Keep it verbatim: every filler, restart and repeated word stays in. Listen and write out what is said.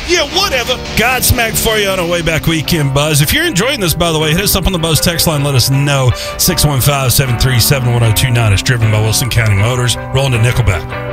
Yeah, whatever. Godsmack for you on a way back weekend, Buzz. If you're enjoying this, by the way, hit us up on the Buzz text line. Let us know. six one five, seven three seven, one zero two nine. It's driven by Wilson County Motors. Rolling to Nickelback.